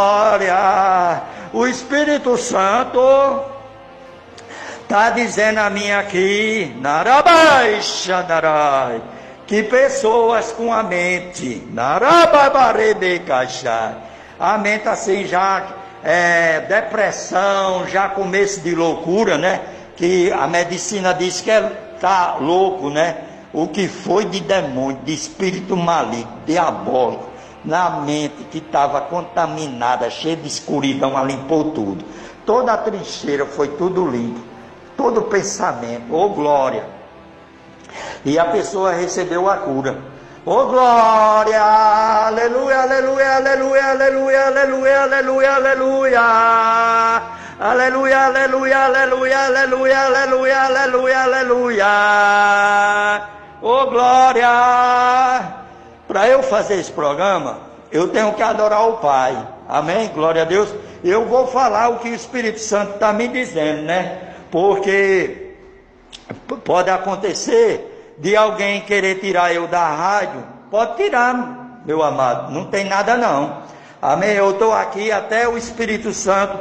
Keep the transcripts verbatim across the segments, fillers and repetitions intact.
glória. O Espírito Santo está dizendo a mim aqui, narabaixa, narai, que pessoas com a mente, narababarebecachá, a mente assim já, é, depressão, já começo de loucura, né? Que a medicina diz que está louco, né? O que foi de demônio, de espírito maligno, diabólico, na mente que estava contaminada, cheia de escuridão, ela limpou tudo. Toda a trincheira foi tudo limpo, todo pensamento, ô glória. E a pessoa recebeu a cura. Ô glória, aleluia, aleluia, aleluia, aleluia, aleluia, aleluia, aleluia. Aleluia, aleluia, aleluia, aleluia, aleluia, aleluia, aleluia. Ô glória. Para eu fazer esse programa, eu tenho que adorar o Pai. Amém? Glória a Deus. Eu vou falar o que o Espírito Santo está me dizendo, né? Porque pode acontecer de alguém querer tirar eu da rádio. Pode tirar, meu amado. Não tem nada não. Amém? Eu estou aqui até o Espírito Santo,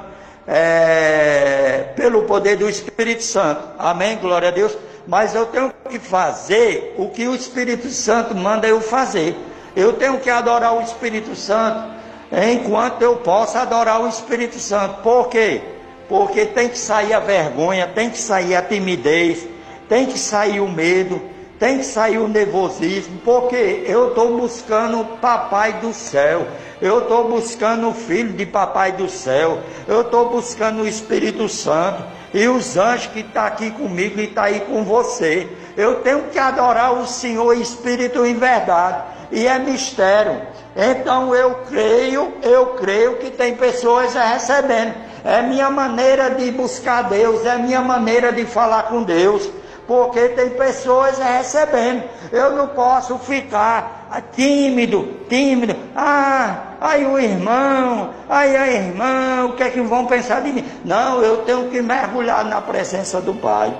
é, pelo poder do Espírito Santo. Amém? Glória a Deus. Mas eu tenho que fazer o que o Espírito Santo manda eu fazer. Eu tenho que adorar o Espírito Santo enquanto eu possa adorar o Espírito Santo. Por quê? Porque tem que sair a vergonha, tem que sair a timidez, tem que sair o medo, tem que sair o nervosismo, porque eu estou buscando o Papai do céu, eu estou buscando o Filho de Papai do céu, eu estou buscando o Espírito Santo e os anjos que estão aqui comigo e estão aí com você. Eu tenho que adorar o Senhor Espírito em verdade, e é mistério. Então eu creio, eu creio que tem pessoas recebendo. É minha maneira de buscar Deus, é minha maneira de falar com Deus, porque tem pessoas recebendo. Eu não posso ficar tímido, tímido. Ah, aí o irmão, aí a irmã, o que é que vão pensar de mim? Não, eu tenho que mergulhar na presença do Pai.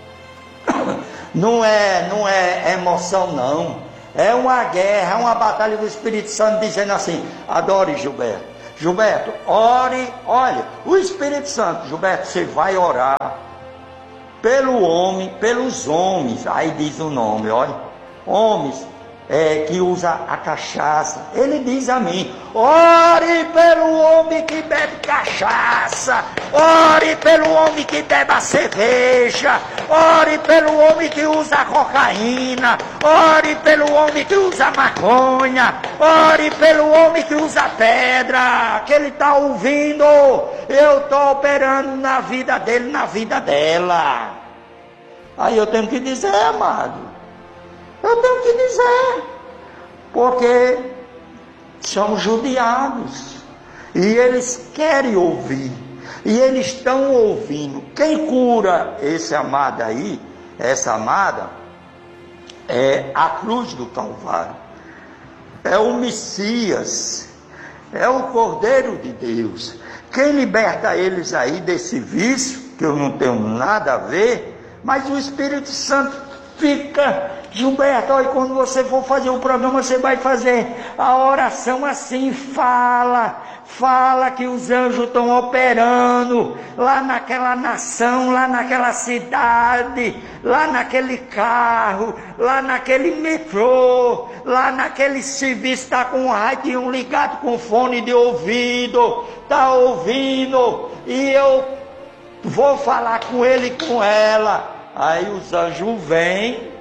Não é, não é emoção não. É uma guerra, é uma batalha do Espírito Santo dizendo assim: adore Gilberto. Gilberto, ore, olha, o Espírito Santo, Gilberto, você vai orar pelo homem, pelos homens, aí diz o nome, olha, homens é, que usa a cachaça. Ele diz a mim: ore pelo homem que bebe cachaça, ore pelo homem que bebe a cerveja, ore pelo homem que usa a cocaína, ore pelo homem que usa maconha, ore pelo homem que usa pedra, que ele está ouvindo. Eu estou operando na vida dele, na vida dela. Aí eu tenho que dizer, amado, eu tenho que dizer, porque são judiados, e eles querem ouvir, e eles estão ouvindo. Quem cura esse amado aí, essa amada, é a cruz do Calvário, é o Messias, é o Cordeiro de Deus. Quem liberta eles aí desse vício, que eu não tenho nada a ver, mas o Espírito Santo fica: Gilberto, olha, quando você for fazer o programa, você vai fazer a oração assim, fala, fala que os anjos estão operando lá naquela nação, lá naquela cidade, lá naquele carro, lá naquele metrô, lá naquele serviço, está com o rádio ligado com fone de ouvido, está ouvindo, e eu vou falar com ele e com ela. Aí os anjos vêm,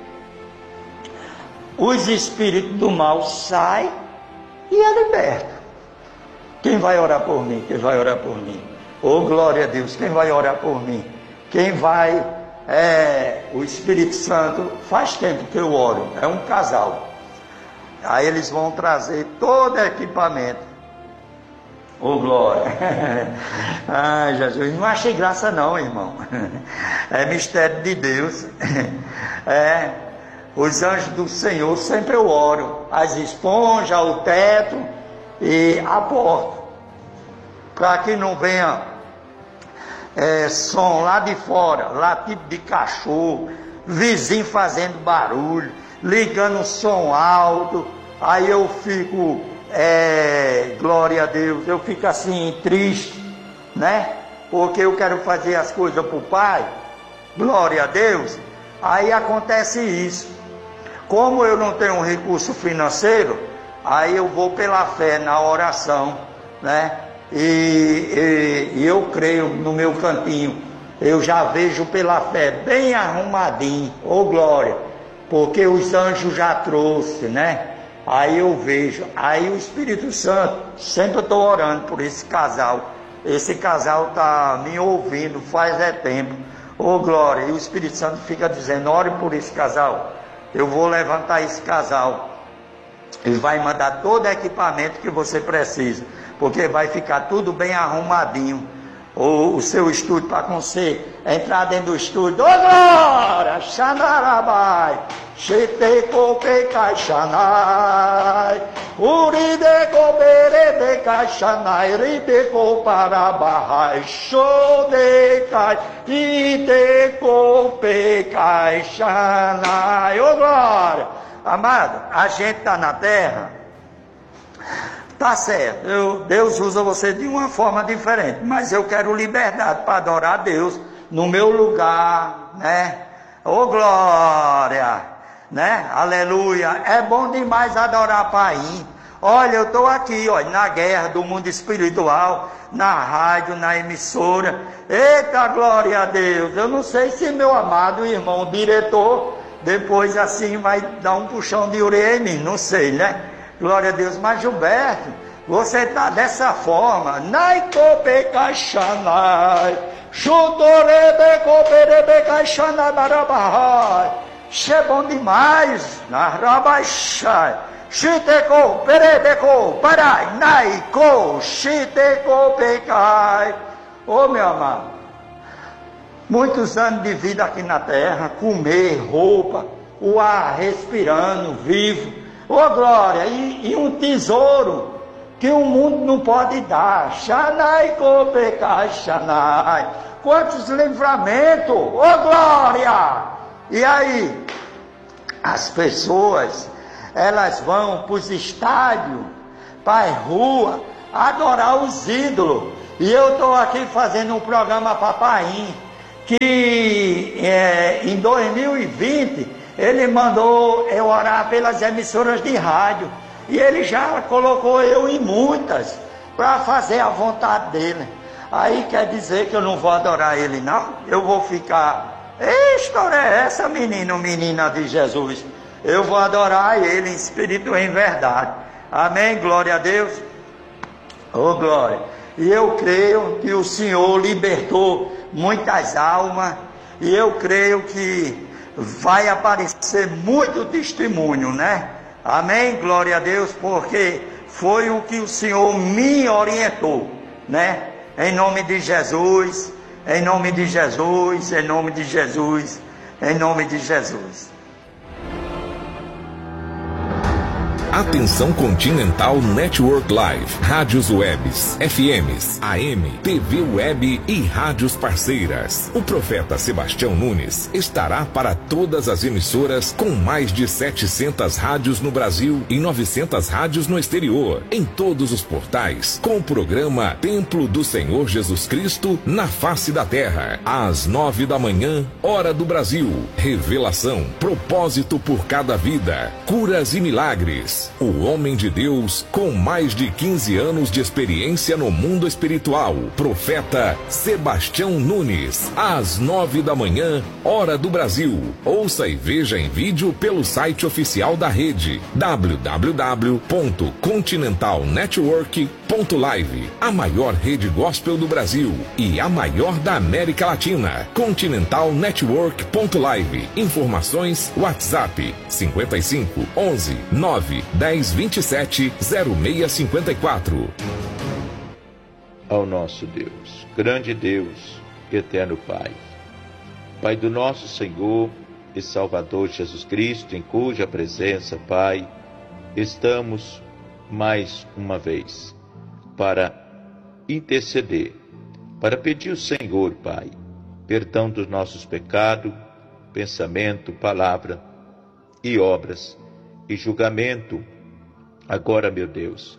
os espíritos do mal saem e é liberto. Quem vai orar por mim? Quem vai orar por mim? Oh, glória a Deus! Quem vai orar por mim? Quem vai? É, o Espírito Santo, faz tempo que eu oro, é um casal. Aí eles vão trazer todo o equipamento. Oh, glória! Ai, Jesus, não achei graça não, irmão. É mistério de Deus. É, os anjos do Senhor, sempre eu oro. As esponjas, o teto e a porta. Para que não venha é, som lá de fora, latido de cachorro, vizinho fazendo barulho, ligando som alto. Aí eu fico é, glória a Deus, eu fico assim triste, né? Porque eu quero fazer as coisas para o Pai, glória a Deus. Aí acontece isso. Como eu não tenho um recurso financeiro, aí eu vou pela fé na oração, né? E, e, e eu creio no meu cantinho, eu já vejo pela fé bem arrumadinho, ô glória, porque os anjos já trouxe, né? Aí eu vejo, aí o Espírito Santo, sempre eu estou orando por esse casal, esse casal está me ouvindo faz é tempo, ô glória, e o Espírito Santo fica dizendo, ore por esse casal, eu vou levantar esse casal, ele vai mandar todo o equipamento que você precisa, porque vai ficar tudo bem arrumadinho, o, o seu estúdio para você entrar dentro do estúdio, ô glória, xanarabai, xetecopecai xanai, uridecoberebecai xanai, ridecoparabai, xodecai, idecopecai xanai, ô glória. Amado, a gente está na terra, tá certo, eu, Deus usa você de uma forma diferente, mas eu quero liberdade para adorar a Deus no meu lugar, né? Ô glória, né? Aleluia, é bom demais adorar Pai. Olha, eu estou aqui, olha, na guerra do mundo espiritual, na rádio, na emissora, eita glória a Deus, eu não sei se meu amado irmão diretor, depois assim vai dar um puxão de orelha em mim, não sei, né? Glória a Deus, mas Gilberto, você está dessa forma, Naikopecaixanai, Chutorebecoperebecaixanai, Barabahai, isso é bom demais, Narabaixai, Chiteco, Perebeco, Parai, Naiko, Chiteco, Pecai, ô meu amado, muitos anos de vida aqui na terra, comer, roupa, o ar respirando, vivo, ô glória, e, e um tesouro que o mundo não pode dar, Xanai, Copecai, Xanai, quantos livramentos, ô glória, e aí, as pessoas, elas vão para os estádios, para a rua, adorar os ídolos, e eu estou aqui fazendo um programa Papaim, que é, em dois mil e vinte ele mandou eu orar pelas emissoras de rádio e ele já colocou eu em muitas para fazer a vontade dele. Aí quer dizer que eu não vou adorar ele não? Eu vou ficar, que história é essa, menino, menina de Jesus? Eu vou adorar ele em espírito e em verdade. Amém, glória a Deus. Oh glória. E eu creio que o Senhor libertou muitas almas, e eu creio que vai aparecer muito testemunho, né? Amém? Glória a Deus, porque foi o que o Senhor me orientou, né? Em nome de Jesus, em nome de Jesus, em nome de Jesus, em nome de Jesus. Atenção Continental Network Live, rádios webs, F Ms, A M, T V web e rádios parceiras. O profeta Sebastião Nunes estará para todas as emissoras com mais de setecentas rádios no Brasil e novecentas rádios no exterior, em todos os portais, com o programa Templo do Senhor Jesus Cristo na face da terra, às nove da manhã, hora do Brasil. Revelação, propósito por cada vida, curas e milagres. O homem de Deus com mais de quinze anos de experiência no mundo espiritual, profeta Sebastião Nunes, às nove da manhã, hora do Brasil. Ouça e veja em vídeo pelo site oficial da rede, w w w ponto continental network ponto live, a maior rede gospel do Brasil e a maior da América Latina. continental network ponto live. Informações WhatsApp cinquenta e cinco, onze, nove, dez, vinte e sete, zero seis cinquenta e quatro. Ao nosso Deus, grande Deus, eterno Pai, Pai do nosso Senhor e Salvador Jesus Cristo, em cuja presença, Pai, estamos mais uma vez para interceder, para pedir ao Senhor, Pai, perdão dos nossos pecados, pensamento, palavra e obras, e julgamento. Agora, meu Deus,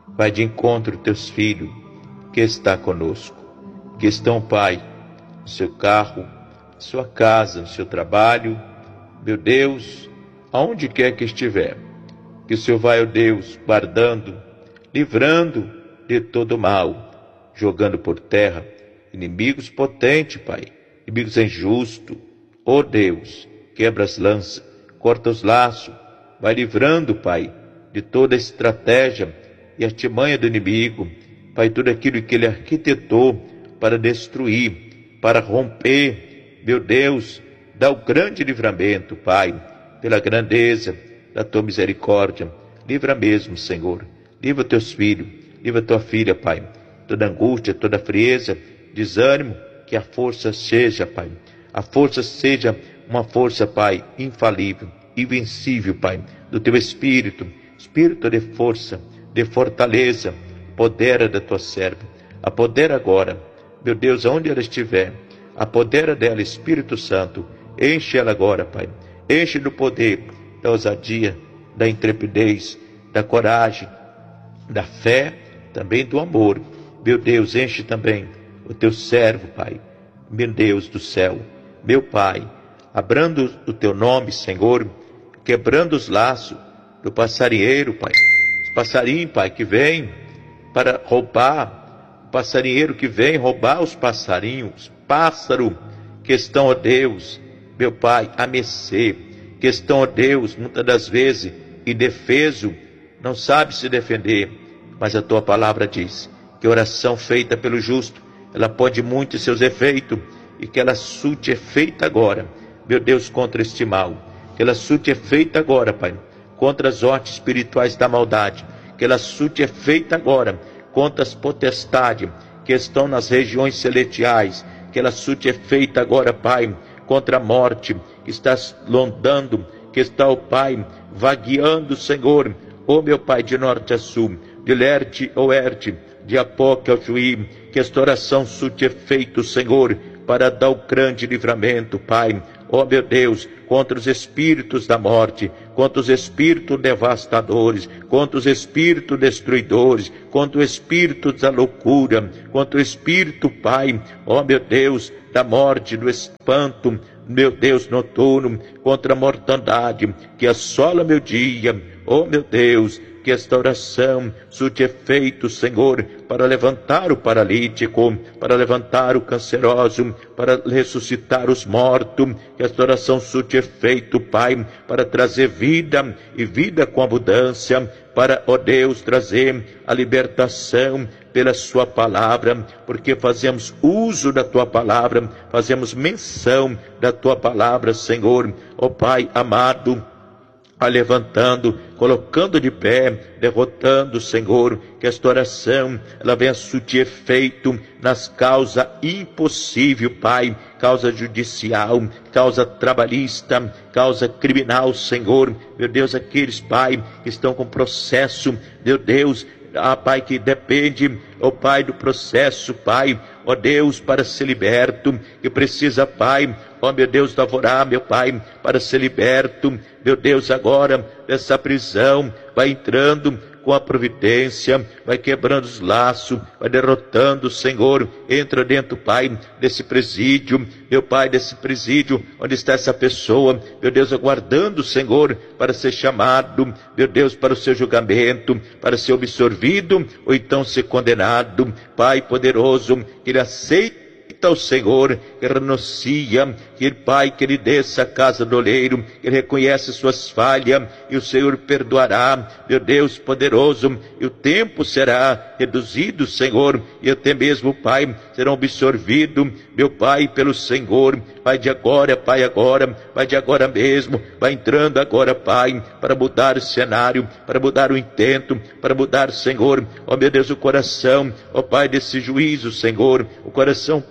vai de encontro aos teus filhos que está conosco, que estão, Pai, no seu carro, na sua casa, no seu trabalho, meu Deus, aonde quer que estiver, que o Senhor vai, ó Deus, guardando, livrando de todo mal, jogando por terra inimigos potentes, Pai, inimigos injustos, ó Deus, quebra as lanças, corta os laços, vai livrando, Pai, de toda a estratégia e artimanha do inimigo, Pai, tudo aquilo que ele arquitetou para destruir, para romper, meu Deus, dá o grande livramento, Pai, pela grandeza da tua misericórdia, livra mesmo, Senhor, livra teus filhos, livra tua filha, Pai, toda angústia, toda frieza, desânimo, que a força seja, Pai, a força seja uma força, Pai, infalível, invencível, Pai, do teu Espírito, Espírito de força, de fortaleza, apodera da tua serva, apodera agora, meu Deus, aonde ela estiver, apodera dela, Espírito Santo, enche ela agora, Pai, enche do poder, da ousadia, da intrepidez, da coragem, da fé, também do amor, meu Deus, enche também o teu servo, Pai, meu Deus do céu, meu Pai, abrando o teu nome, Senhor, quebrando os laços do passarinheiro, Pai, os passarinhos, Pai, que vem para roubar, o passarinheiro que vem roubar os passarinhos, pássaro, que estão, ó Deus, meu Pai, a mercê, que estão, ó Deus, muitas das vezes, indefeso, não sabe se defender, mas a tua palavra diz que a oração feita pelo justo, ela pode muito em seus efeitos, e que ela surte efeito agora, meu Deus, contra este mal, que ela surte efeito agora, Pai, contra as hortes espirituais da maldade, que ela surte efeito agora, contra as potestades que estão nas regiões celestiais, que ela surte efeito agora, Pai, contra a morte que está rondando, que está, ó Pai, vagueando, Senhor, ó meu Pai, de norte a sul, de leste a oeste, de Apoque ao Juí, que esta oração surte efeito, Senhor, para dar o grande livramento, Pai, ó meu Deus, contra os espíritos da morte, contra os espíritos devastadores, contra os espíritos destruidores, contra o espírito da loucura, contra o espírito, Pai, ó meu Deus, da morte, do espanto, meu Deus, noturno, contra a mortandade, que assola meu dia, ó meu Deus, que esta oração surte efeito, Senhor, para levantar o paralítico, para levantar o canceroso, para ressuscitar os mortos, que esta oração surte efeito, Pai, para trazer vida e vida com abundância, para, ó Deus, trazer a libertação pela sua palavra, porque fazemos uso da tua palavra, fazemos menção da tua palavra, Senhor, ó Pai amado, a levantando, colocando de pé, derrotando, Senhor, que esta oração, ela venha surtir efeito nas causas impossíveis, Pai, causa judicial, causa trabalhista, causa criminal, Senhor, meu Deus, aqueles, Pai, que estão com processo, meu Deus, ah, Pai, que depende, ó Pai, do processo, Pai, ó Deus, para ser liberto, que precisa, Pai, ó meu Deus, laborar, meu Pai, para ser liberto, meu Deus, agora, dessa prisão, vai entrando com a providência, vai quebrando os laços, vai derrotando, Senhor, entra dentro, Pai, desse presídio, meu Pai, desse presídio, onde está essa pessoa, meu Deus, aguardando, Senhor, para ser chamado, meu Deus, para o seu julgamento, para ser absorvido, ou então ser condenado, Pai poderoso, que ele aceite ao Senhor, que renuncia, que Pai, que ele desça a casa do oleiro, que ele reconhece suas falhas, e o Senhor perdoará, meu Deus poderoso, e o tempo será reduzido, Senhor, e até mesmo, Pai, serão absorvidos, meu Pai, pelo Senhor, vai de agora, Pai, agora, vai de agora mesmo, vai entrando agora, Pai, para mudar o cenário, para mudar o intento, para mudar, Senhor, ó meu Deus, o coração, ó Pai, desse juízo, Senhor, o coração, Pai,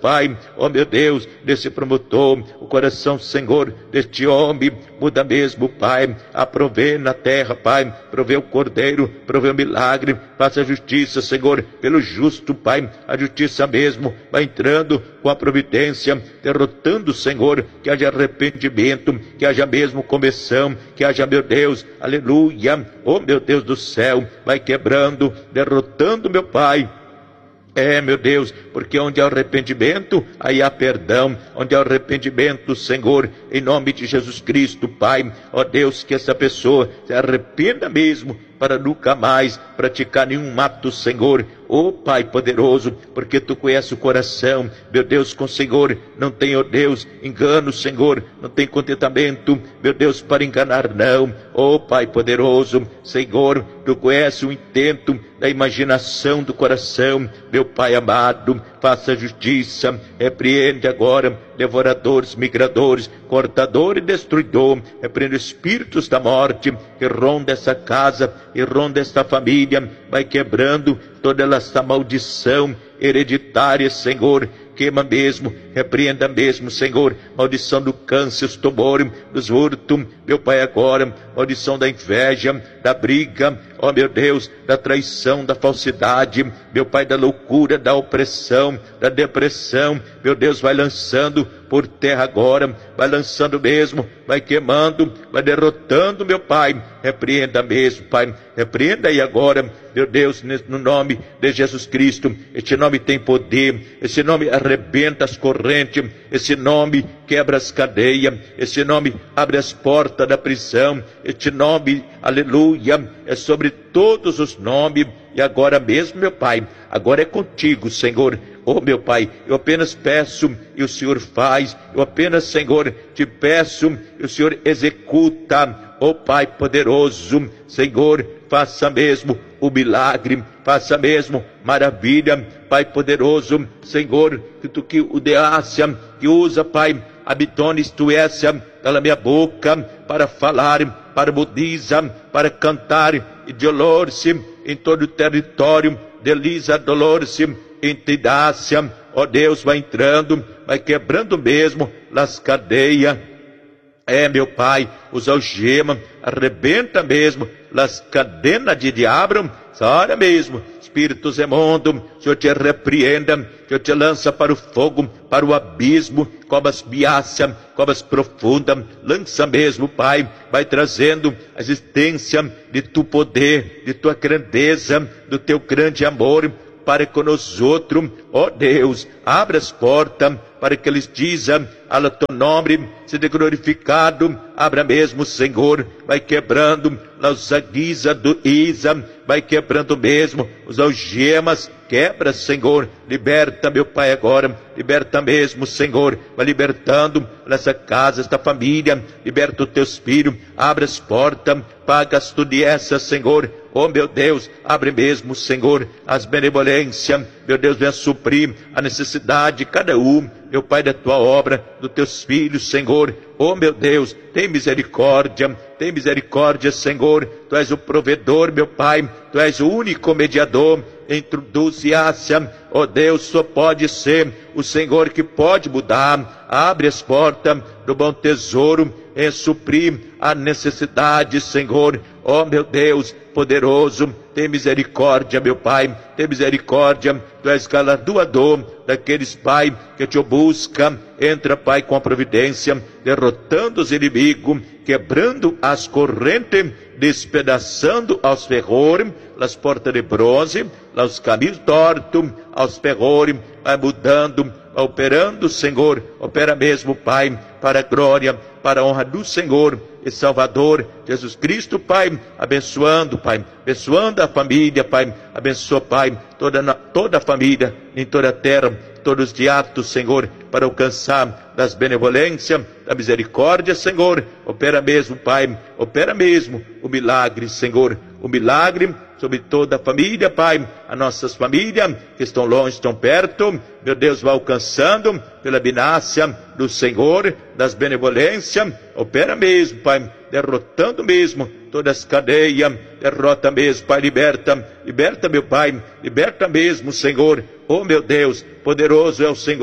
Pai, ó meu Deus, desse promotor, o coração, Senhor, deste homem, muda mesmo, Pai, a prover na terra, Pai, prover o cordeiro, prover o milagre, faça a justiça, Senhor, pelo justo, Pai, a justiça mesmo, vai entrando com a providência, derrotando, Senhor, que haja arrependimento, que haja mesmo conversão, que haja, meu Deus, aleluia, ó meu Deus do céu, vai quebrando, derrotando, meu Pai. É, meu Deus, porque onde há arrependimento, aí há perdão. Onde há arrependimento, Senhor, em nome de Jesus Cristo, Pai, ó Deus, que essa pessoa se arrependa mesmo, para nunca mais praticar nenhum ato, Senhor, ó Pai poderoso, porque Tu conheces o coração, meu Deus, com o Senhor, não tem, ó Deus, engano, Senhor, não tem contentamento, meu Deus, para enganar, não, ó Pai poderoso, Senhor, Tu conheces o intento da imaginação do coração, meu Pai amado, faça justiça, repreende agora devoradores, migradores, cortador e destruidor, repreende espíritos da morte, que ronda essa casa, e ronda esta família, vai quebrando toda essa maldição hereditária, Senhor, queima mesmo, repreenda mesmo, Senhor, maldição do câncer, os tumores, dos furtos, meu Pai, agora, maldição da inveja, da briga, ó meu Deus, da traição, da falsidade, meu Pai, da loucura, da opressão, da depressão, meu Deus, vai lançando por terra agora, vai lançando mesmo, vai queimando, vai derrotando, meu Pai, repreenda mesmo, Pai, repreenda aí agora, meu Deus, no nome de Jesus Cristo, este nome tem poder, esse nome arrebenta as correntes, esse nome quebra as cadeias, esse nome abre as portas da prisão, este nome, aleluia, é sobre todos os nomes, e agora mesmo, meu Pai, agora é contigo, Senhor. Oh, meu Pai, eu apenas peço e o Senhor faz, eu apenas, Senhor, te peço e o Senhor executa. Oh, Pai poderoso, Senhor, faça mesmo o milagre, faça mesmo maravilha, Pai poderoso, Senhor, que tu que o deácia, que usa, Pai, habitones tu essa pela minha boca, para falar, para budizar, para cantar, e dolor-se em todo o território, delisa dolor-se, entidade, ó Deus, vai entrando, vai quebrando mesmo as cadeias, é, meu Pai, os algemas, arrebenta mesmo as cadenas de diabo, hora mesmo, espíritos imundos, o Senhor te repreenda, o Senhor te lança para o fogo, para o abismo, covas biácias, covas profundas, lança mesmo, Pai, vai trazendo a existência de tu poder, de tua grandeza, do teu grande amor, para que nós outros, ó Deus, abra as portas, para que eles dizem, a teu nome seja glorificado, abra mesmo, Senhor, vai quebrando os aguisa do Isa, vai quebrando mesmo os algemas, quebra, Senhor, liberta, meu Pai, agora, liberta mesmo, Senhor, vai libertando nessa casa, esta família, liberta os teus filhos, abre as portas, paga as tudo essas, Senhor, oh meu Deus, abre mesmo, Senhor, as benevolências, meu Deus, venha suprir a necessidade de cada um, meu Pai, da tua obra, dos teus filhos, Senhor, oh meu Deus, tem misericórdia, tem misericórdia, Senhor, tu és o provedor, meu Pai, tu és o único mediador entre Deus e Ásia, ó Deus, só pode ser o Senhor que pode mudar, abre as portas do bom tesouro, e suprir a necessidade, Senhor, ó meu Deus, poderoso, tem misericórdia, meu Pai, tem misericórdia, tu és galardoador daqueles, Pai, que te buscam, entra, Pai, com a providência, derrotando os inimigos, quebrando as correntes, despedaçando aos ferrores, as portas de bronze, os caminhos tortos, aos ferrores, vai mudando, vai operando, Senhor, opera mesmo, Pai, para a glória, para a honra do Senhor e Salvador, Jesus Cristo, Pai, abençoando, Pai, abençoando a família, Pai, abençoa, Pai, toda, toda a família, em toda a terra, todos os atos, Senhor, para alcançar das benevolências, da misericórdia, Senhor, opera mesmo, Pai, opera mesmo o milagre, Senhor, o milagre sobre toda a família, Pai, as nossas famílias que estão longe, estão perto, meu Deus, vai alcançando pela benácia do Senhor, das benevolências, opera mesmo, Pai, derrotando mesmo todas as cadeias, derrota mesmo, Pai, liberta, liberta, meu Pai, liberta mesmo, Senhor, oh meu Deus, poderoso é o Senhor,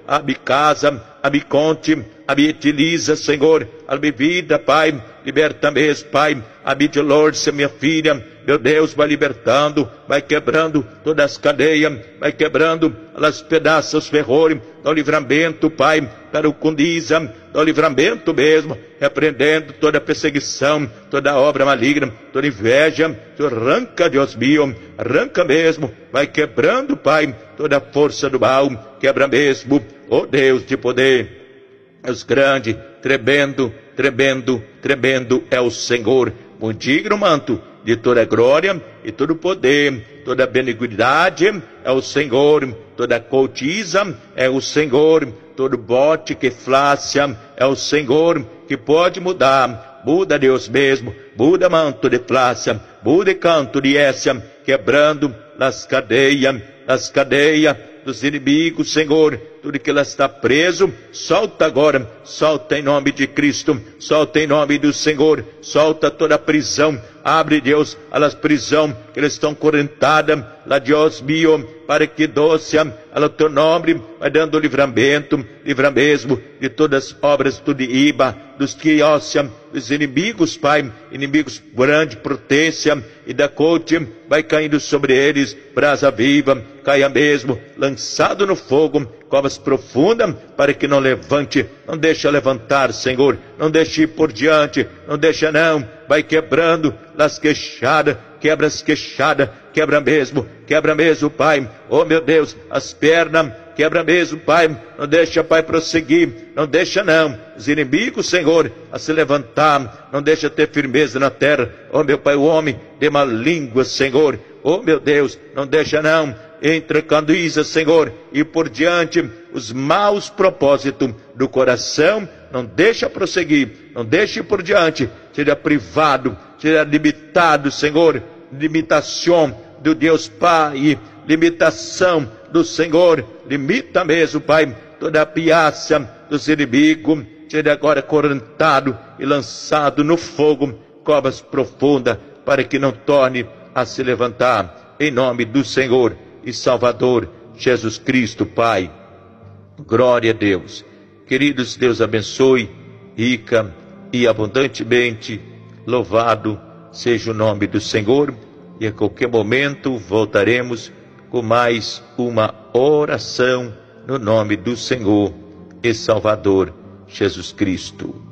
a minha casa, a minha conte, a minha utiliza, Senhor, a minha vida, Pai, liberta mesmo, Pai, a minha Dolores, minha filha, meu Deus, vai libertando, vai quebrando todas as cadeias, vai quebrando os pedaços, ferrores, dá o livramento, Pai, para o condiza, dá o livramento mesmo, repreendendo toda perseguição, toda obra maligna, toda inveja, tu arranca, Deus meu, arranca mesmo, vai quebrando, Pai, toda a força do mal, quebra mesmo, ó Deus de poder, Deus grande, tremendo, tremendo, tremendo é o Senhor, muito digno manto de toda glória e todo poder, toda benignidade é o Senhor, toda coutiza é o Senhor, todo bote que flácia é o Senhor, que pode mudar, muda Deus mesmo, muda manto de flácia, muda canto de écia, quebrando as cadeias, as cadeias dos inimigos, Senhor, tudo que ela está preso, solta agora, solta em nome de Cristo, solta em nome do Senhor, solta toda a prisão, abre Deus, as prisão que eles estão correntadas, lá Deus meu, para que doce, ela teu nome, vai dando livramento, livra mesmo de todas as obras do Iba, dos que óssea, dos inimigos, Pai, inimigos grande potência, e da corte vai caindo sobre eles, brasa viva, caia mesmo, lançado no fogo, covas profundas, para que não levante, não deixa levantar, Senhor, não deixe ir por diante, não deixa não, vai quebrando as queixadas, quebra as queixadas, quebra mesmo, quebra mesmo, Pai, oh meu Deus, as pernas, quebra mesmo, Pai, não deixa, Pai, prosseguir, não deixa não, os inimigos, Senhor, a se levantar, não deixa ter firmeza na terra, oh meu Pai, o homem de má língua, Senhor, oh meu Deus, não deixa não, entrecando isso, Senhor, e por diante, os maus propósitos do coração, não deixa prosseguir, não deixe por diante, seja privado, seja limitado, Senhor, limitação do Deus Pai, limitação do Senhor, limita mesmo, Pai, toda a piaça dos inimigos, seja agora correntado e lançado no fogo, covas profundas, para que não torne a se levantar, em nome do Senhor e Salvador Jesus Cristo, Pai. Glória a Deus. Queridos, Deus abençoe rica e abundantemente. Louvado seja o nome do Senhor. E a qualquer momento voltaremos com mais uma oração no nome do Senhor e Salvador Jesus Cristo.